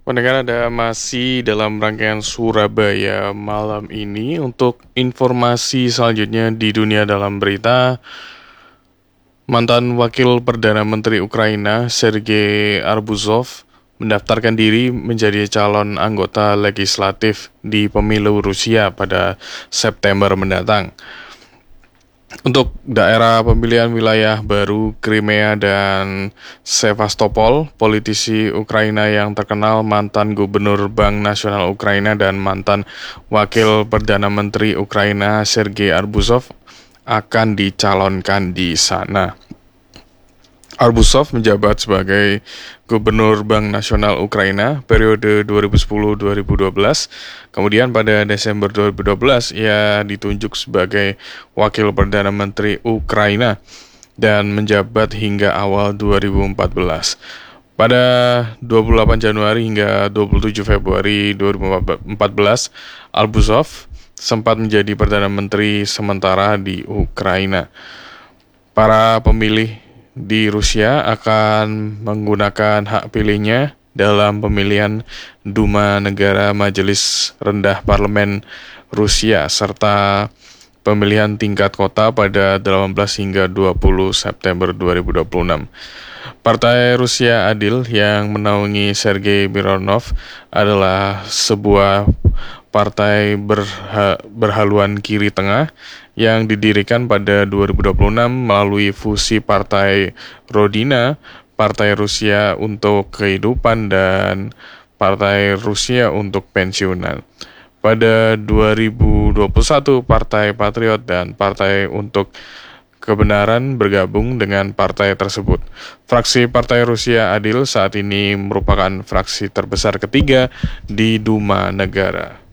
Pendengar, ada masih dalam rangkaian Surabaya malam ini. Untuk informasi selanjutnya di dunia dalam berita, mantan Wakil Perdana Menteri Ukraina Sergei Arbuzov mendaftarkan diri menjadi calon anggota legislatif di pemilu Rusia pada September mendatang. Untuk daerah pemilihan wilayah baru Crimea dan Sevastopol, politisi Ukraina yang terkenal, mantan Gubernur Bank Nasional Ukraina dan mantan Wakil Perdana Menteri Ukraina Sergei Arbuzov akan dicalonkan di sana. Arbuzov menjabat sebagai Gubernur Bank Nasional Ukraina periode 2010-2012. Kemudian pada Desember 2012 ia ditunjuk sebagai Wakil Perdana Menteri Ukraina dan menjabat hingga awal 2014. Pada 28 Januari hingga 27 Februari 2014, Arbuzov sempat menjadi Perdana Menteri sementara di Ukraina. Para pemilih di Rusia akan menggunakan hak pilihnya dalam pemilihan Duma Negara Majelis Rendah Parlemen Rusia serta pemilihan tingkat kota pada 18 hingga 20 September 2026. Partai Rusia Adil yang menaungi Sergei Mironov adalah sebuah partai berhaluan kiri tengah yang didirikan pada 2026 melalui fusi Partai Rodina, Partai Rusia untuk Kehidupan, dan Partai Rusia untuk Pensiunan. Pada 2021, Partai Patriot dan Partai untuk Kebenaran bergabung dengan partai tersebut. Fraksi Partai Rusia Adil saat ini merupakan fraksi terbesar ketiga di Duma Negara.